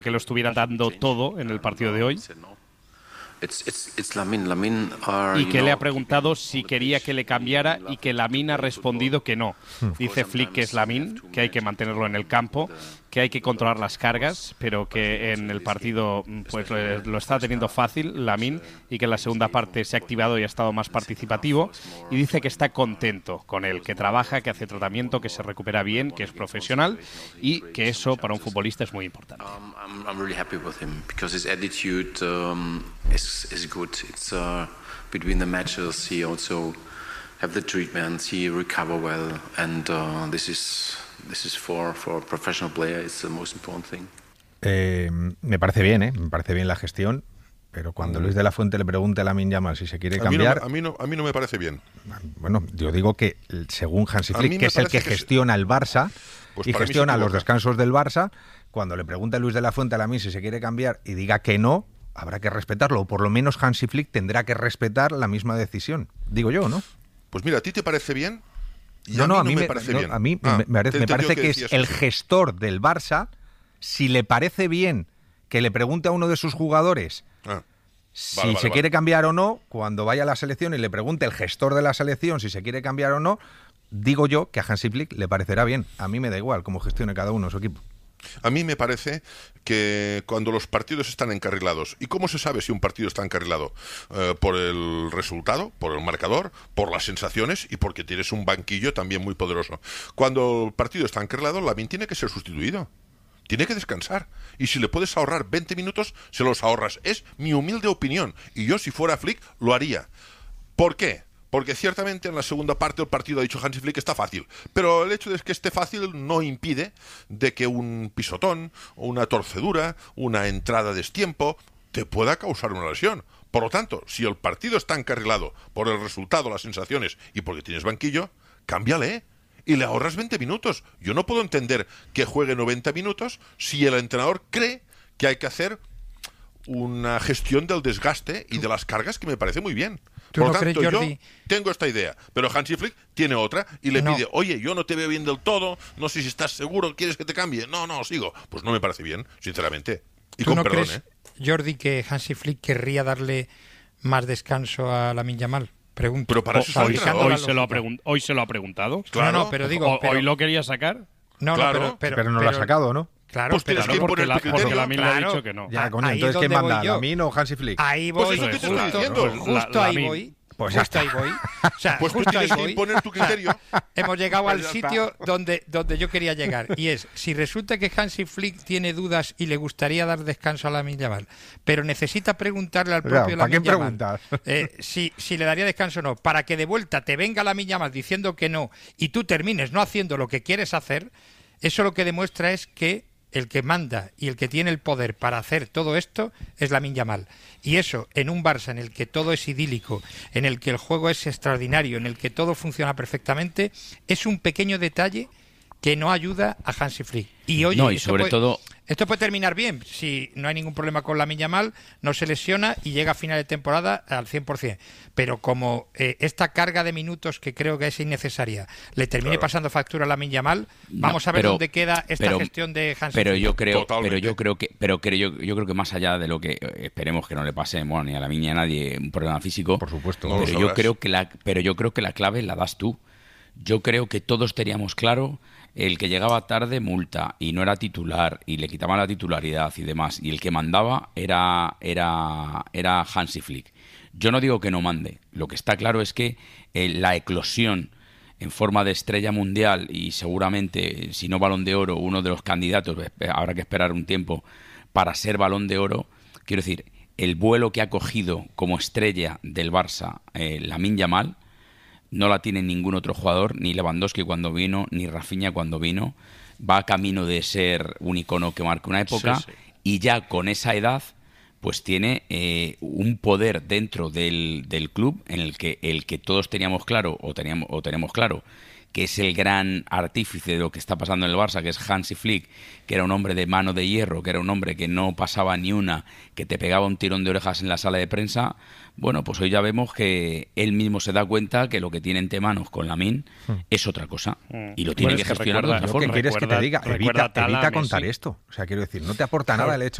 que lo estuviera dando todo en el partido de hoy. Y que le ha preguntado si quería que le cambiara y que Lamine ha respondido que no. Dice Flick que es Lamine, que hay que mantenerlo en el campo, que hay que controlar las cargas, pero que en el partido pues lo está teniendo fácil Lamine y que en la segunda parte se ha activado y ha estado más participativo, y dice que está contento con él, que trabaja, que hace tratamiento, que se recupera bien, que es profesional y que eso para un futbolista es muy importante. I'm really happy with him because his attitude is good. It's between the matches he also have the treatments, he recover well, and this is for a professional player, it's the most important thing. Me parece bien, me parece bien la gestión, pero cuando Luis de la Fuente le pregunte a Lamine Yamal si se quiere cambiar... A mí no me parece bien. Bueno, yo digo que según Hansi Flick, que es el que gestiona el Barça pues y gestiona los descansos del Barça, cuando le pregunte a Luis de la Fuente a Lamine si se quiere cambiar y diga que no, habrá que respetarlo, o por lo menos Hansi Flick tendrá que respetar la misma decisión, digo yo, ¿no? Pues mira, ¿a ti te parece bien? Y a mí me parece bien. A mí me parece que es el gestor del Barça. Si le parece bien que le pregunte a uno de sus jugadores si se quiere cambiar o no, cuando vaya a la selección y le pregunte el gestor de la selección si se quiere cambiar o no, digo yo que a Hansi Flick le parecerá bien. A mí me da igual cómo gestione cada uno su equipo. A mí me parece que cuando los partidos están encarrilados, ¿y cómo se sabe si un partido está encarrilado? Por el resultado, por el marcador, por las sensaciones y porque tienes un banquillo también muy poderoso. Cuando el partido está encarrilado, Lamine tiene que ser sustituido. Tiene que descansar. Y si le puedes ahorrar 20 minutos, se los ahorras. Es mi humilde opinión. Y yo, si fuera Flick, lo haría. ¿Por qué? Porque ciertamente en la segunda parte del partido, ha dicho Hansi Flick, está fácil. Pero el hecho de que esté fácil no impide de que un pisotón, una torcedura, una entrada a destiempo, te pueda causar una lesión. Por lo tanto, si el partido está encarrilado por el resultado, las sensaciones y porque tienes banquillo, cámbiale y le ahorras 20 minutos. Yo no puedo entender que juegue 90 minutos si el entrenador cree que hay que hacer una gestión del desgaste y de las cargas que me parece muy bien. Por lo tanto, yo tengo esta idea, pero Hansi Flick tiene otra y le pide, oye, yo no te veo bien del todo, no sé si estás seguro, ¿quieres que te cambie? No, sigo. Pues no me parece bien, sinceramente. Y con perdón, crees, Jordi, que Hansi Flick querría darle más descanso a Lamine Yamal? Pregunto. Pero para eso hoy se lo ha preguntado. Claro, no, pero digo... ¿Hoy lo quería sacar? No, claro, pero no lo ha sacado, ¿no? Claro, pues tienes que imponer tu criterio. Porque Lamine le ha dicho que no. Ya, coño, entonces ¿quién manda? ¿Lamine o Hansi Flick? Ahí voy, pues eso te estoy diciendo. Justo ahí voy. Pues justo ahí voy. O sea, pues tú tienes que imponer tu criterio. Hemos llegado al sitio donde yo quería llegar. Y es, si resulta que Hansi Flick tiene dudas y le gustaría dar descanso a Lamine Yamal, pero necesita preguntarle al propio Lamine Yamal si le daría descanso o no, para que de vuelta te venga Lamine Yamal diciendo que no y tú termines no haciendo lo que quieres hacer, eso lo que demuestra es que el que manda y el que tiene el poder para hacer todo esto es Lamine Yamal. Y eso, en un Barça en el que todo es idílico, en el que el juego es extraordinario, en el que todo funciona perfectamente, es un pequeño detalle que no ayuda a Hansi Flick. Y oye, no, y sobre todo... Esto puede terminar bien, si no hay ningún problema con Lamine Yamal, no se lesiona y llega a final de temporada al 100%. Pero como esta carga de minutos que creo que es innecesaria le termine pasando factura a Lamine Yamal, vamos a ver dónde queda esta gestión de Hansi Flick. Yo creo que más allá de lo que esperemos que no le pase ni a Lamine ni a nadie un problema físico, por supuesto, pero yo creo que la clave la das tú. Yo creo que todos teníamos claro el que llegaba tarde multa y no era titular y le quitaban la titularidad y demás, y el que mandaba era Hansi Flick. Yo no digo que no mande, lo que está claro es que la eclosión en forma de estrella mundial y seguramente, si no Balón de Oro, uno de los candidatos, habrá que esperar un tiempo para ser Balón de Oro, quiero decir, el vuelo que ha cogido como estrella del Barça Lamine Yamal no la tiene ningún otro jugador, ni Lewandowski cuando vino, ni Rafinha cuando vino. Va camino de ser un icono que marca una época, y ya con esa edad pues tiene un poder dentro del club en el que todos teníamos claro o tenemos claro que es el gran artífice de lo que está pasando en el Barça, que es Hansi Flick, que era un hombre de mano de hierro, que era un hombre que no pasaba ni una, que te pegaba un tirón de orejas en la sala de prensa, bueno, pues hoy ya vemos que él mismo se da cuenta que lo que tiene entre manos con Lamine es otra cosa y lo tiene que gestionar de otra forma. ¿Qué quieres que te diga? Evita contar esto. O sea, quiero decir, no te aporta nada el hecho